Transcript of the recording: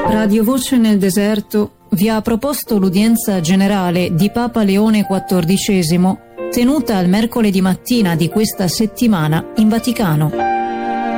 Radio Voce nel Deserto vi ha proposto l'udienza generale di Papa Leone XIV, tenuta il mercoledì mattina di questa settimana in Vaticano.